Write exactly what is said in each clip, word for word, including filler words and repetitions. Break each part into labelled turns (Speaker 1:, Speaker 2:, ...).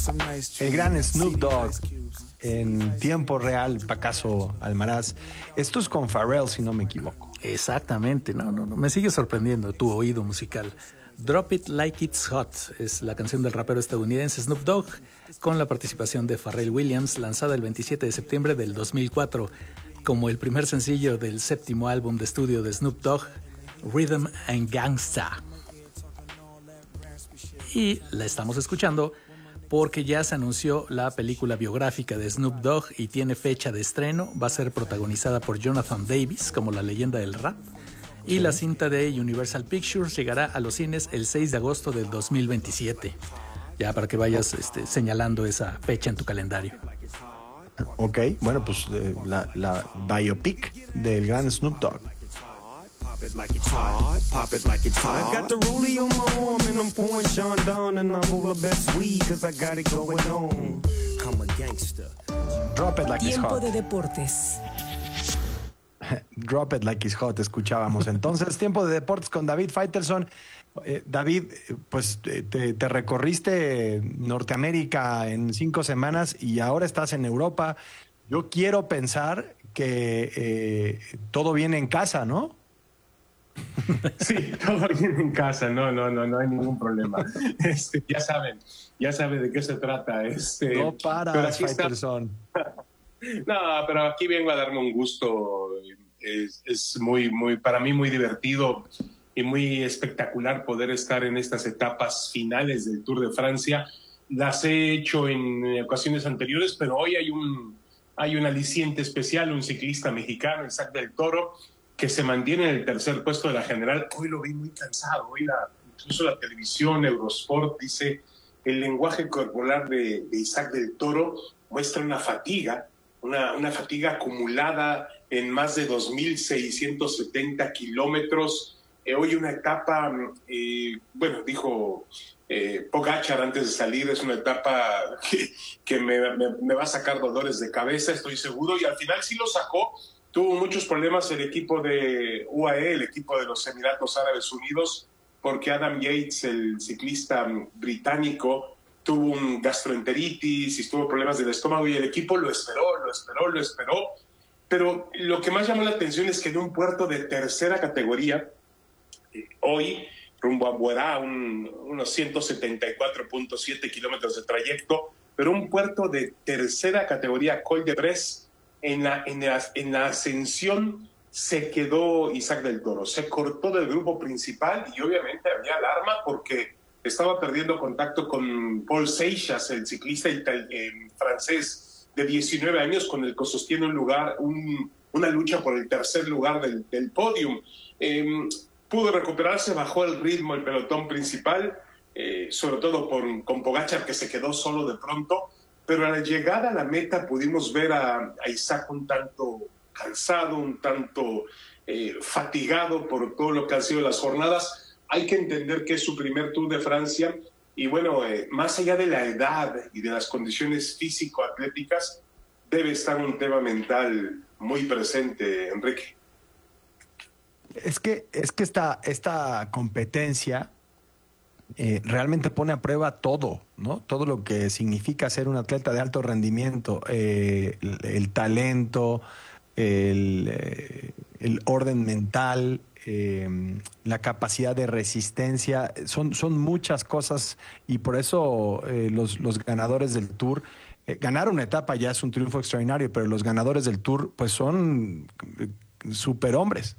Speaker 1: El gran Snoop Dogg en tiempo real, Pacaso Almaraz. Esto es con Pharrell, si no me equivoco.
Speaker 2: Exactamente, no, no, no, me sigue sorprendiendo tu oído musical. Drop It Like It's Hot es la canción del rapero estadounidense Snoop Dogg, con la participación de Pharrell Williams, lanzada el veintisiete de septiembre del dos mil cuatro, como el primer sencillo del séptimo álbum de estudio de Snoop Dogg, Rhythm and Gangsta. Y la estamos escuchando porque ya se anunció la película biográfica de Snoop Dogg y tiene fecha de estreno. Va a ser protagonizada por Jonathan Davis como la leyenda del rap. Y la cinta de Universal Pictures llegará a los cines el seis de agosto del dos mil veintisiete. Ya para que vayas este, señalando esa fecha en tu calendario.
Speaker 1: Ok, bueno, pues eh, la, la biopic del gran Snoop Dogg.
Speaker 3: Pop it like it's hot, pop it like it's hot. I got the rollie on my arm and I'm pouring Sean down and I'm all the best weed cause I got it going on. I'm a gangster.
Speaker 1: Drop it like it's hot.
Speaker 4: Tiempo de deportes.
Speaker 1: Drop it like it's hot, escuchábamos. Entonces, tiempo de deportes con David Faitelson. Eh, David, pues te, te recorriste Norteamérica en cinco semanas y ahora estás en Europa. Yo quiero pensar que eh, todo viene en casa, ¿no?
Speaker 5: Sí, todo bien en casa, no, no, no, no hay ningún problema. Este, ya saben, ya saben de qué se trata. Este,
Speaker 1: no paras, Faitelson.
Speaker 5: No, pero aquí vengo a darme un gusto. Es, es muy, muy, para mí muy divertido y muy espectacular poder estar en estas etapas finales del Tour de Francia. Las he hecho en ocasiones anteriores, pero hoy hay un, hay un aliciente especial, un ciclista mexicano, Isaac del Toro, que se mantiene en el tercer puesto de la general. Hoy lo vi muy cansado. Hoy la, incluso la televisión, Eurosport, dice el lenguaje corporal de, de Isaac del Toro muestra una fatiga, una, una fatiga acumulada en más de dos mil seiscientos setenta kilómetros. Eh, hoy una etapa, eh, bueno, dijo eh, Pogačar antes de salir, es una etapa que, que me, me, me va a sacar dolores de cabeza, estoy seguro, y al final sí lo sacó. Tuvo muchos problemas el equipo de U A E, el equipo de los Emiratos Árabes Unidos, porque Adam Yates, el ciclista británico, tuvo un gastroenteritis y tuvo problemas del estómago y el equipo lo esperó, lo esperó, lo esperó. Pero lo que más llamó la atención es que en un puerto de tercera categoría, eh, hoy, rumbo a Buerá, un, unos ciento setenta y cuatro punto siete kilómetros de trayecto, pero un puerto de tercera categoría, Col de Bres, En la, en, la, en la ascensión se quedó Isaac del Toro, se cortó del grupo principal y obviamente había alarma porque estaba perdiendo contacto con Paul Seixas, el ciclista ital- eh, francés de diecinueve años con el que sostiene un lugar, un, una lucha por el tercer lugar del, del podium. Eh, pudo recuperarse, bajó el ritmo el pelotón principal, eh, sobre todo por, con Pogačar que se quedó solo de pronto. Pero a la llegada a la meta pudimos ver a, a Isaac un tanto cansado, un tanto eh, fatigado por todo lo que han sido las jornadas. Hay que entender que es su primer Tour de Francia y bueno, eh, más allá de la edad y de las condiciones físico-atléticas, debe estar un tema mental muy presente, Enrique.
Speaker 1: Es que, es que esta, esta competencia Eh, realmente pone a prueba todo, ¿no? Todo lo que significa ser un atleta de alto rendimiento, eh, el, el talento, el, eh, el orden mental, eh, la capacidad de resistencia, son, son muchas cosas y por eso eh, los, los ganadores del Tour, eh, ganar una etapa ya es un triunfo extraordinario, pero los ganadores del Tour pues son eh, superhombres.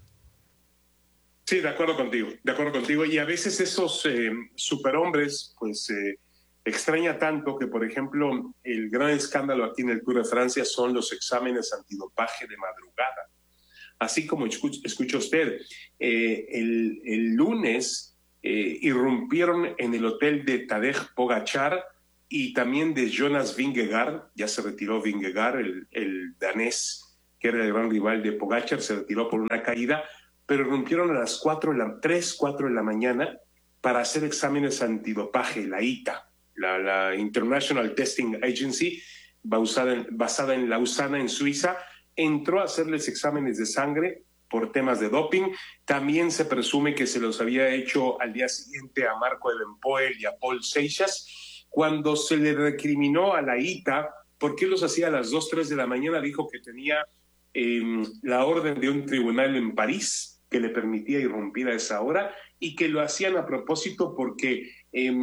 Speaker 5: Sí, de acuerdo contigo, de acuerdo contigo. Y a veces esos eh, superhombres, pues, eh, extraña tanto que, por ejemplo, el gran escándalo aquí en el Tour de Francia son los exámenes antidopaje de madrugada. Así como escucha, escucha usted, eh, el, el lunes eh, irrumpieron en el hotel de Tadej Pogačar y también de Jonas Vingegaard. Ya se retiró Vingegaard, el, el danés, que era el gran rival de Pogačar, se retiró por una caída, pero irrumpieron a las cuatro, tres, cuatro de la mañana para hacer exámenes antidopaje, la I T A, la, la International Testing Agency, basada en, basada en Lausana, en Suiza, entró a hacerles exámenes de sangre por temas de doping. También se presume que se los había hecho al día siguiente a Marco Evenepoel y a Paul Seixas. Cuando se le recriminó a la I T A por qué los hacía a las dos, tres de la mañana, dijo que tenía eh, la orden de un tribunal en París que le permitía irrumpir a esa hora y que lo hacían a propósito porque eh,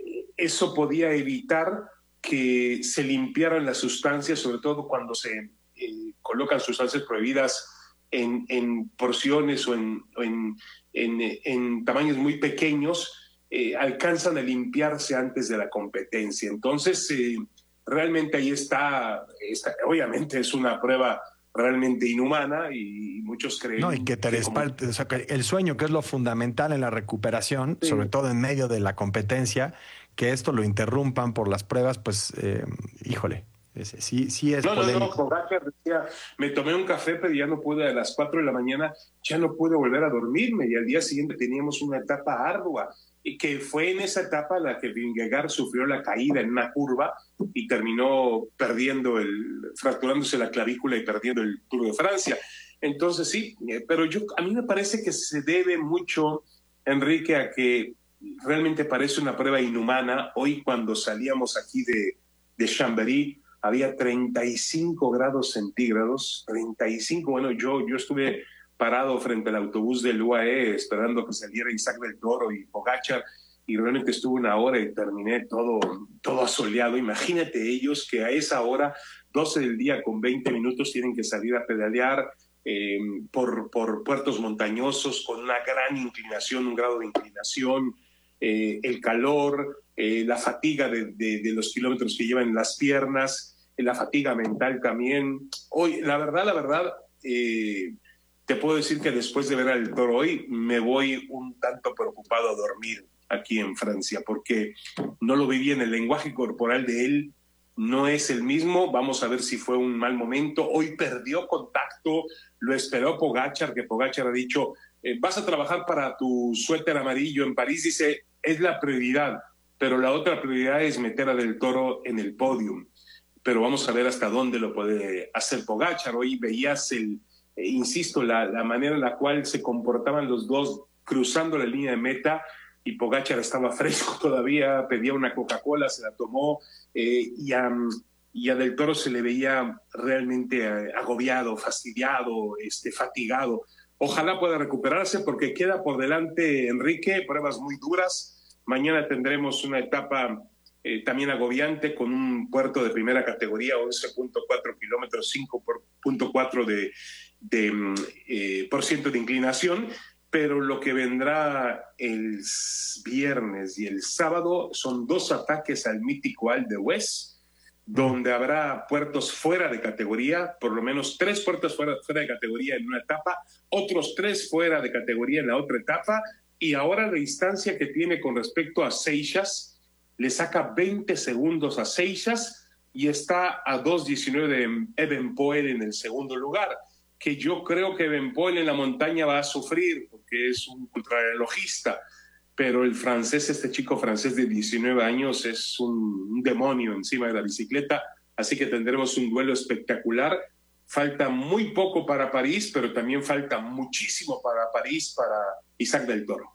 Speaker 5: eso podía evitar que se limpiaran las sustancias, sobre todo cuando se eh, colocan sustancias prohibidas en, en porciones o, en, o en, en, en tamaños muy pequeños, eh, alcanzan a limpiarse antes de la competencia. Entonces, eh, realmente ahí está, está, obviamente es una prueba realmente inhumana y muchos creen...
Speaker 1: No, y que te
Speaker 5: que como...
Speaker 1: o sea, que el sueño, que es lo fundamental en la recuperación, sí. sobre todo en medio de la competencia, que esto lo interrumpan por las pruebas, pues, eh, híjole, ese, sí, sí es
Speaker 5: no,
Speaker 1: polémico.
Speaker 5: No, no, Pogačar decía, me tomé un café, pero ya no pude, a las cuatro de la mañana ya no pude volver a dormirme, y al día siguiente teníamos una etapa ardua, y que fue en esa etapa la que Vingegaard sufrió la caída en una curva y terminó perdiendo el, fracturándose la clavícula y perdiendo el Tour de Francia. Entonces sí, pero yo, a mí me parece que se debe mucho, Enrique, a que realmente parece una prueba inhumana. Hoy cuando salíamos aquí de, de Chambéry había treinta y cinco grados centígrados, treinta y cinco, bueno, yo, yo estuve parado frente al autobús del U A E esperando que saliera Isaac del Toro y Pogačar, y realmente estuve una hora y terminé todo, todo asoleado. Imagínate ellos que a esa hora, doce del día con veinte minutos, tienen que salir a pedalear eh, por, por puertos montañosos con una gran inclinación, un grado de inclinación, eh, el calor, eh, la fatiga de, de, de los kilómetros que llevan en las piernas, eh, la fatiga mental también. Hoy, la verdad, la verdad... Eh, Te puedo decir que después de ver al Toro hoy, me voy un tanto preocupado a dormir aquí en Francia, porque no lo viví en el lenguaje corporal de él, no es el mismo. Vamos a ver si fue un mal momento. Hoy perdió contacto, lo esperó Pogačar, que Pogačar ha dicho, eh, vas a trabajar para tu suéter amarillo en París, dice, es la prioridad, pero la otra prioridad es meter a Del Toro en el podium. Pero vamos a ver hasta dónde lo puede hacer Pogačar. Hoy veías el... Eh, insisto, la, la manera en la cual se comportaban los dos cruzando la línea de meta, y Pogačar estaba fresco todavía, pedía una Coca-Cola, se la tomó, eh, y, a, y a Del Toro se le veía realmente agobiado, fastidiado, este, fatigado. Ojalá pueda recuperarse porque queda por delante, Enrique, pruebas muy duras. Mañana tendremos una etapa eh, también agobiante con un puerto de primera categoría, once punto cuatro kilómetros, cinco punto cuatro de de eh, por ciento de inclinación, pero lo que vendrá el viernes y el sábado son dos ataques al mítico Alpe d'Huez, donde habrá puertos fuera de categoría, por lo menos tres puertos fuera, fuera de categoría en una etapa, otros tres fuera de categoría en la otra etapa, y ahora la distancia que tiene con respecto a Seixas, le saca veinte segundos a Seixas y está a dos diecinueve de Evenepoel en el segundo lugar, que yo creo que Evenepoel en la montaña va a sufrir porque es un contrarrelojista, pero el francés, este chico francés de diecinueve años, es un, un demonio encima de la bicicleta, así que tendremos un duelo espectacular. Falta muy poco para París, pero también falta muchísimo para París, para Isaac del Toro.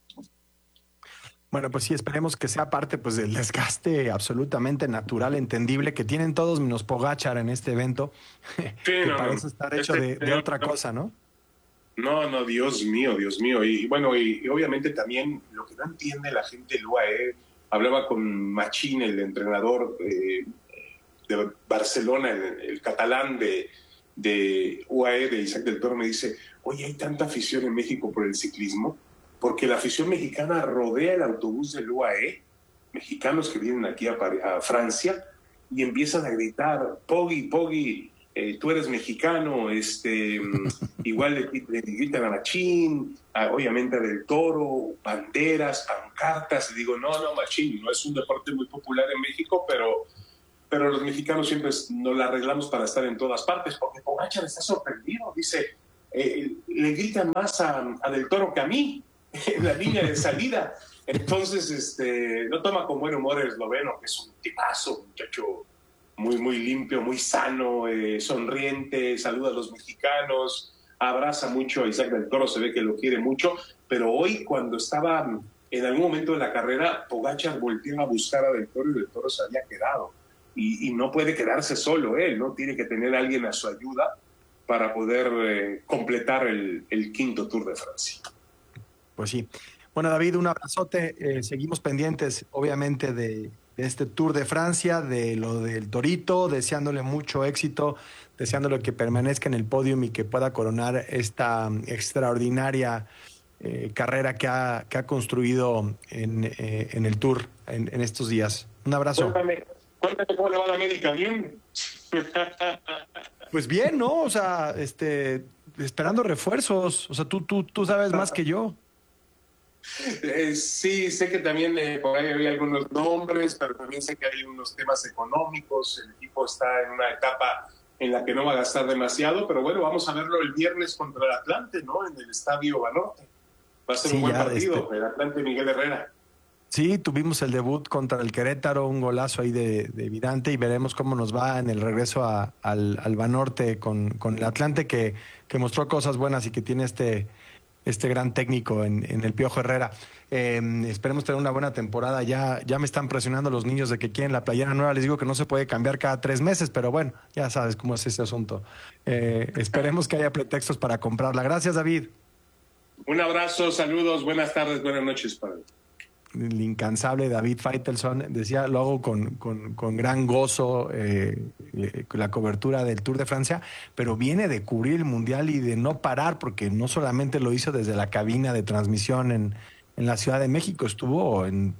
Speaker 1: Bueno, pues sí, esperemos que sea parte pues, del desgaste absolutamente natural, entendible, que tienen todos menos Pogačar en este evento, sí, que no, parece estar hecho este, de, de otra no, cosa, ¿no?
Speaker 5: No, no, Dios mío, Dios mío. Y bueno, y, y obviamente también lo que no entiende la gente del U A E, hablaba con Machín, el entrenador eh, de Barcelona, el, el catalán de, de U A E, de Isaac del Toro, me dice, oye, hay tanta afición en México por el ciclismo, porque la afición mexicana rodea el autobús del U A E, mexicanos que vienen aquí a, a Francia, y empiezan a gritar, Poggi, Poggi, eh, tú eres mexicano, este, igual le, le gritan a Machín, a, obviamente a Del Toro, banderas, pancartas, y digo, no, no, Machín, no es un deporte muy popular en México, pero, pero los mexicanos siempre nos la arreglamos para estar en todas partes, porque Pogačar está sorprendido, dice, eh, le gritan más a, a Del Toro que a mí, en la línea de salida. Entonces, este, no toma con buen humor el esloveno, que es un tipazo, un muchacho muy, muy limpio, muy sano, eh, sonriente, saluda a los mexicanos, abraza mucho a Isaac del Toro, se ve que lo quiere mucho, pero hoy cuando estaba en algún momento de la carrera Pogačar volteó a buscar a Del Toro y Del Toro se había quedado. Y, y no puede quedarse solo él, ¿no? Tiene que tener a alguien a su ayuda para poder eh, completar el, el quinto Tour de Francia.
Speaker 1: Pues sí. Bueno, David, un abrazote. Eh, seguimos pendientes, obviamente, de, de este Tour de Francia, de lo del Torito, deseándole mucho éxito, deseándole que permanezca en el podio y que pueda coronar esta extraordinaria eh, carrera que ha, que ha construido en, eh, en el Tour en, en estos días. Un abrazo.
Speaker 5: Cuéntame, cuéntame cómo le va a la América, ¿bien?
Speaker 1: Pues bien, ¿no? O sea, este, esperando refuerzos. O sea, tú, tú, tú sabes más que yo.
Speaker 5: Eh, sí, sé que también eh, por ahí había algunos nombres, pero también sé que hay unos temas económicos. El equipo está en una etapa en la que no va a gastar demasiado, pero bueno, vamos a verlo el viernes contra el Atlante, ¿no? En el Estadio Banorte. Va a ser
Speaker 1: Sí,
Speaker 5: un buen
Speaker 1: ya,
Speaker 5: partido,
Speaker 1: este...
Speaker 5: el Atlante Miguel Herrera.
Speaker 1: Sí, tuvimos el debut contra el Querétaro, un golazo ahí de, de Vidante, y veremos cómo nos va en el regreso a, al, al Banorte con, con el Atlante, que, que mostró cosas buenas y que tiene este, este gran técnico en, en el Piojo Herrera. Eh, esperemos tener una buena temporada. Ya, ya me están presionando los niños de que quieren la playera nueva. Les digo que no se puede cambiar cada tres meses, pero bueno, ya sabes cómo es ese asunto. Eh, esperemos que haya pretextos para comprarla. Gracias, David.
Speaker 5: Un abrazo, saludos, buenas tardes, buenas noches para
Speaker 1: el incansable David Faitelson decía, lo hago con, con, con gran gozo, eh, eh, la cobertura del Tour de Francia, pero viene de cubrir el Mundial y de no parar, porque no solamente lo hizo desde la cabina de transmisión en, en la Ciudad de México, estuvo en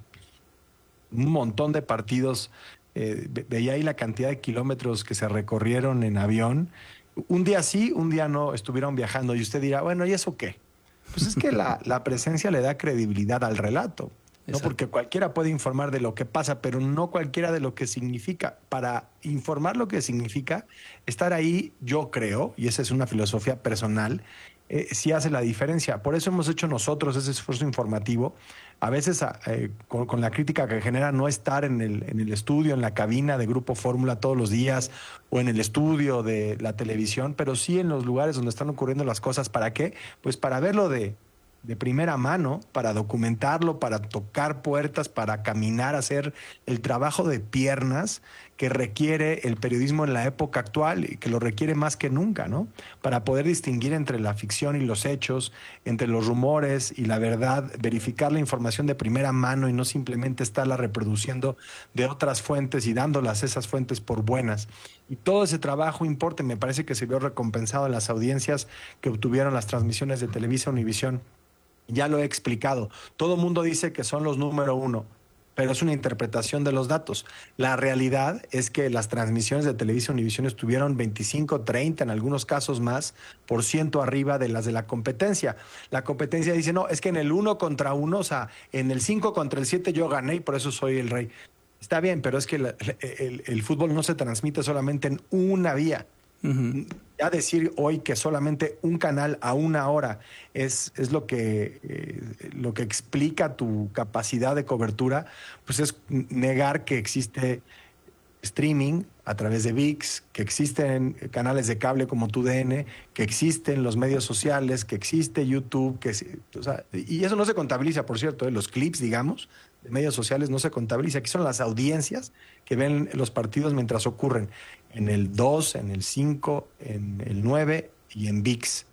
Speaker 1: un montón de partidos, eh, veía ahí la cantidad de kilómetros que se recorrieron en avión. Un día sí, un día no, estuvieron viajando, y usted dirá, bueno, ¿y eso qué? Pues es que la, la presencia le da credibilidad al relato. No, porque cualquiera puede informar de lo que pasa, pero no cualquiera de lo que significa. Para informar lo que significa, estar ahí, yo creo, y esa es una filosofía personal, eh, sí hace la diferencia. Por eso hemos hecho nosotros ese esfuerzo informativo, a veces eh, con, con la crítica que genera no estar en el, en el estudio, en la cabina de Grupo Fórmula todos los días, o en el estudio de la televisión, pero sí en los lugares donde están ocurriendo las cosas. ¿Para qué? Pues para verlo de... de primera mano, para documentarlo, para tocar puertas, para caminar, hacer el trabajo de piernas que requiere el periodismo en la época actual y que lo requiere más que nunca, ¿no? Para poder distinguir entre la ficción y los hechos, entre los rumores y la verdad, verificar la información de primera mano y no simplemente estarla reproduciendo de otras fuentes y dándolas esas fuentes por buenas. Y todo ese trabajo importa, me parece que se vio recompensado en las audiencias que obtuvieron las transmisiones de Televisa Univisión. Ya lo he explicado. Todo el mundo dice que son los número uno, pero es una interpretación de los datos. La realidad es que las transmisiones de Televisa Univisión estuvieron veinticinco, treinta, en algunos casos más, por ciento arriba de las de la competencia. La competencia dice, no, es que en el uno contra uno, o sea, en el cinco contra el siete yo gané y por eso soy el rey. Está bien, pero es que el, el, el fútbol no se transmite solamente en una vía. Uh-huh. Ya decir hoy que solamente un canal a una hora es, es lo que, eh, lo que explica tu capacidad de cobertura, pues es negar que existe streaming a través de V I X, que existen canales de cable como T U D N, que existen los medios sociales, que existe YouTube, que, o sea, y eso no se contabiliza, por cierto, ¿eh? Los clips, digamos, de medios sociales no se contabiliza. Aquí son las audiencias que ven los partidos mientras ocurren en el dos, en el cinco, en el nueve y en V I X.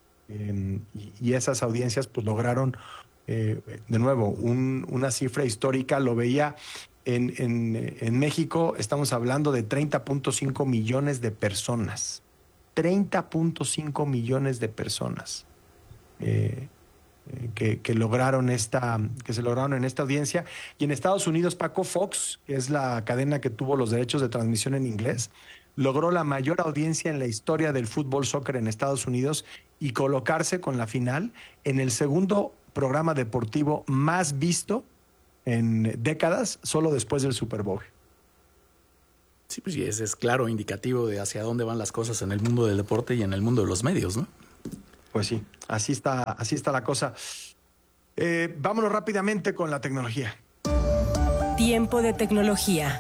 Speaker 1: Eh, y, y esas audiencias pues lograron, eh, de nuevo, un, una cifra histórica. Lo veía en, en, en México, estamos hablando de treinta punto cinco millones de personas. treinta punto cinco millones de personas. Eh, Que, que lograron esta, que se lograron en esta audiencia. Y en Estados Unidos, Paco, Fox, que es la cadena que tuvo los derechos de transmisión en inglés, logró la mayor audiencia en la historia del fútbol soccer en Estados Unidos y colocarse con la final en el segundo programa deportivo más visto en décadas, solo después del Super Bowl.
Speaker 2: Sí, pues y ese es claro indicativo de hacia dónde van las cosas en el mundo del deporte y en el mundo de los medios, ¿no?
Speaker 1: Pues sí, así está, así está la cosa. Eh, vámonos rápidamente con la tecnología.
Speaker 4: Tiempo de tecnología.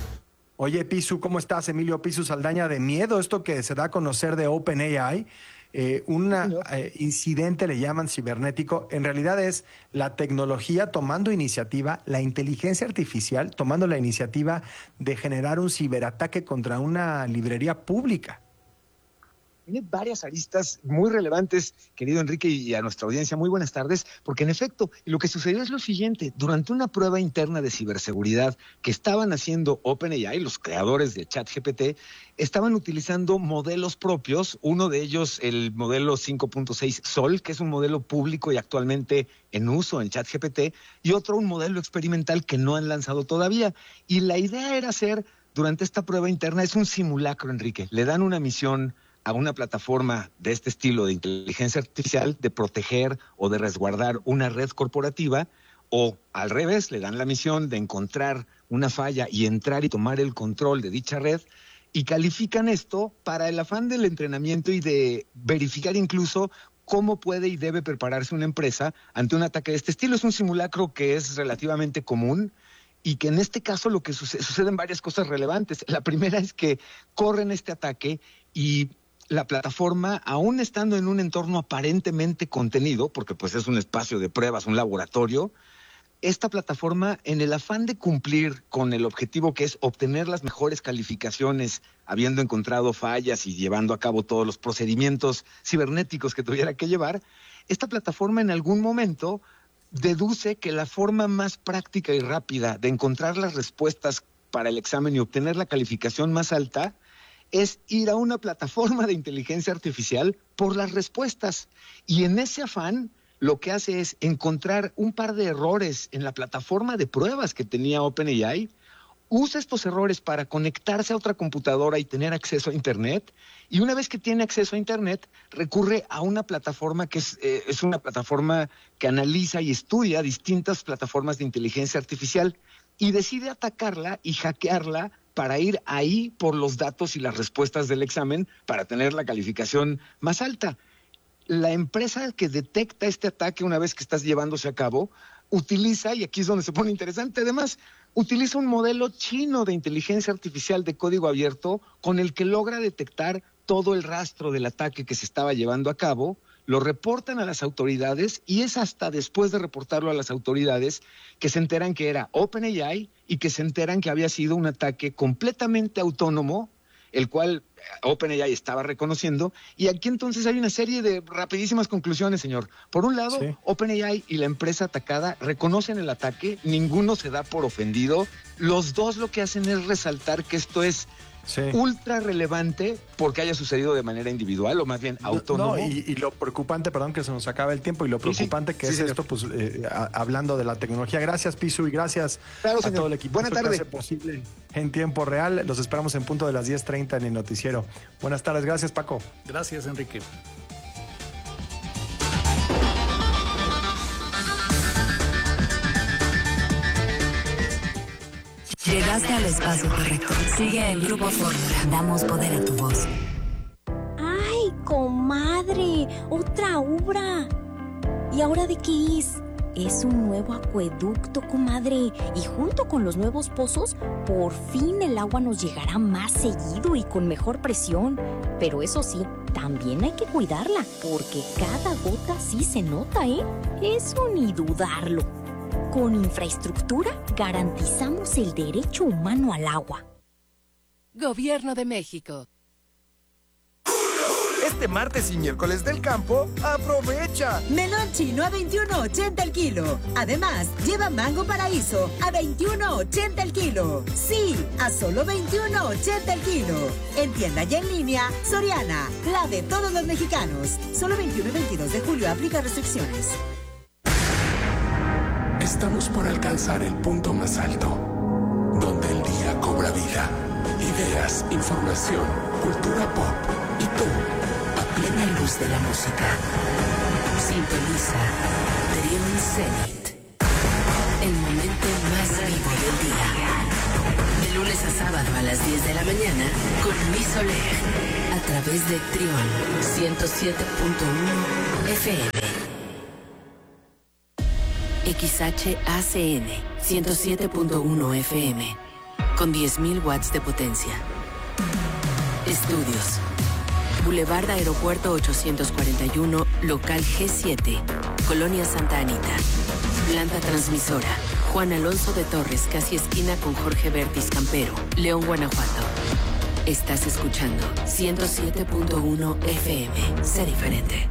Speaker 1: Oye, Pisu, ¿cómo estás? Emilio Pisu Saldaña, de miedo esto que se da a conocer de OpenAI, eh, un eh, incidente le llaman cibernético, en realidad es la tecnología tomando iniciativa, la inteligencia artificial tomando la iniciativa de generar un ciberataque contra una librería pública.
Speaker 6: Tiene varias aristas muy relevantes, querido Enrique, y a nuestra audiencia. Muy buenas tardes, porque en efecto, lo que sucedió es lo siguiente. Durante una prueba interna de ciberseguridad que estaban haciendo OpenAI, los creadores de ChatGPT, estaban utilizando modelos propios, uno de ellos el modelo cinco punto seis Sol, que es un modelo público y actualmente en uso en ChatGPT, y otro un modelo experimental que no han lanzado todavía. Y la idea era hacer, durante esta prueba interna, es un simulacro, Enrique. Le dan una misión a una plataforma de este estilo de inteligencia artificial de proteger o de resguardar una red corporativa, o al revés, le dan la misión de encontrar una falla y entrar y tomar el control de dicha red, y califican esto para el afán del entrenamiento y de verificar incluso cómo puede y debe prepararse una empresa ante un ataque de este estilo. Es un simulacro que es relativamente común, y que en este caso lo que sucede, suceden varias cosas relevantes. La primera es que corren este ataque y la plataforma, aún estando en un entorno aparentemente contenido, porque pues es un espacio de pruebas, un laboratorio, esta plataforma, en el afán de cumplir con el objetivo que es obtener las mejores calificaciones, habiendo encontrado fallas y llevando a cabo todos los procedimientos cibernéticos que tuviera que llevar, esta plataforma en algún momento deduce que la forma más práctica y rápida de encontrar las respuestas para el examen y obtener la calificación más alta es ir a una plataforma de inteligencia artificial por las respuestas. Y en ese afán, lo que hace es encontrar un par de errores en la plataforma de pruebas que tenía OpenAI, usa estos errores para conectarse a otra computadora y tener acceso a Internet, y una vez que tiene acceso a Internet, recurre a una plataforma que es, eh, es una plataforma que analiza y estudia distintas plataformas de inteligencia artificial, y decide atacarla y hackearla para ir ahí por los datos y las respuestas del examen para tener la calificación más alta. La empresa que detecta este ataque una vez que estás llevándose a cabo, utiliza, y aquí es donde se pone interesante, además, utiliza un modelo chino de inteligencia artificial de código abierto con el que logra detectar todo el rastro del ataque que se estaba llevando a cabo, lo reportan a las autoridades, y es hasta después de reportarlo a las autoridades que se enteran que era OpenAI y que se enteran que había sido un ataque completamente autónomo, el cual OpenAI estaba reconociendo. Y aquí entonces hay una serie de rapidísimas conclusiones, señor. Por un lado, sí, OpenAI y la empresa atacada reconocen el ataque, ninguno se da por ofendido. Los dos lo que hacen es resaltar que esto es sí. ultra relevante porque haya sucedido de manera individual o más bien autónomo.
Speaker 1: No, y, y lo preocupante, perdón que se nos acaba el tiempo, y lo preocupante sí, sí. que sí, es señor. esto, pues eh, a, hablando de la tecnología. Gracias, Pisu, y gracias claro, a todo el equipo.
Speaker 6: Buena tarde.
Speaker 1: Que hace posible en tiempo real. Los esperamos en punto de las diez treinta en el noticiero. Buenas tardes. Gracias, Paco.
Speaker 2: Gracias, Enrique.
Speaker 7: Llegaste al espacio correcto. Sigue el Grupo Fórmula. Damos poder a tu voz.
Speaker 8: ¡Ay, comadre! ¡Otra obra! ¿Y ahora de qué es? Es un nuevo acueducto, comadre. Y junto con los nuevos pozos, por fin el agua nos llegará más seguido y con mejor presión. Pero eso sí, también hay que cuidarla, porque cada gota sí se nota, ¿eh? Eso ni dudarlo. Con infraestructura garantizamos el derecho humano al agua.
Speaker 7: Gobierno de México.
Speaker 9: Este martes y miércoles del campo, ¡aprovecha!
Speaker 10: Melón chino a veintiuno ochenta el kilo. Además, lleva mango paraíso a veintiuno ochenta el kilo. Sí, a solo veintiuno ochenta el kilo. En tienda y en línea, Soriana, la de todos los mexicanos. Solo veintiuno y veintidós de julio, aplica restricciones.
Speaker 11: Estamos por alcanzar el punto más alto, donde el día cobra vida. Ideas, información, cultura pop y tú, a plena luz de la música.
Speaker 7: Sintoniza Dream Zenith, el momento más vivo del día. De lunes a sábado a las diez de la mañana con Luis Soler, a través de Trión ciento siete punto uno F M. X H A C N ciento siete punto uno F M con diez mil watts de potencia. Estudios, Boulevard Aeropuerto ochocientos cuarenta y uno, local G siete, Colonia Santa Anita. Planta transmisora, Juan Alonso de Torres, casi esquina con Jorge Bertis Campero, León, Guanajuato. Estás escuchando ciento siete punto uno F M. Sé diferente.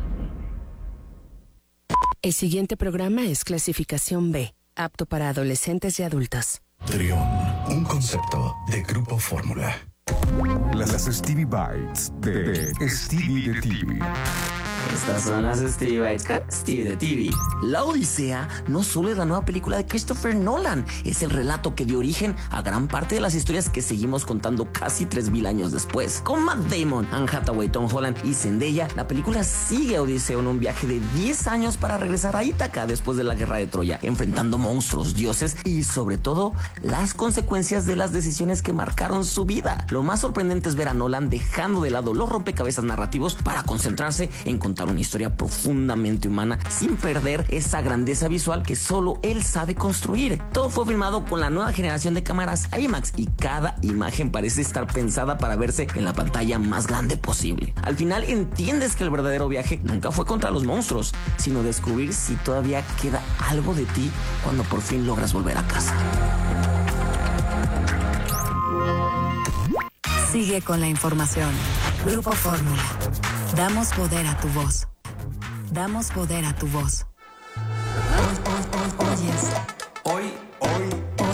Speaker 4: El siguiente programa es clasificación B, apto para adolescentes y adultos.
Speaker 11: Trión, un concepto de Grupo Fórmula.
Speaker 12: Las Stevie Bites de Stevie de T V.
Speaker 13: Estas son las Stevie Bites con Stevie de T V. La Odisea no solo es la nueva película de Christopher Nolan, es el relato que dio origen a gran parte de las historias que seguimos contando casi tres mil años después. Con Matt Damon, Anne Hathaway, Tom Holland y Zendaya, la película sigue a Odiseo en un viaje de diez años para regresar a Ítaca después de la guerra de Troya, enfrentando monstruos, dioses y sobre todo las consecuencias de las decisiones que marcaron su vida. Lo más sorprendente es ver a Nolan dejando de lado los rompecabezas narrativos para concentrarse en contar una historia profundamente humana sin perder esa grandeza visual que solo él sabe construir. Todo fue filmado con la nueva generación de cámaras IMAX y cada imagen parece estar pensada para verse en la pantalla más grande posible. Al final entiendes que el verdadero viaje nunca fue contra los monstruos, sino descubrir si todavía queda algo de ti cuando por fin logras volver a casa.
Speaker 14: Sigue con la información. Grupo Fórmula. Damos poder a tu voz. Damos poder a tu voz. Oyes.
Speaker 12: Hoy, hoy